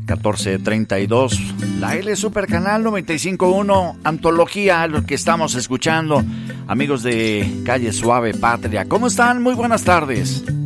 1432, la L Super Canal 95.1, antología, lo que estamos escuchando. Amigos de Calle Suave Patria, ¿cómo están? Muy buenas tardes.